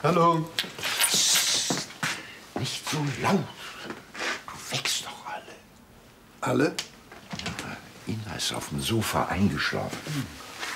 Hallo. Psst, nicht so laut. Du wächst doch alle. Alle? Ina ist auf dem Sofa eingeschlafen.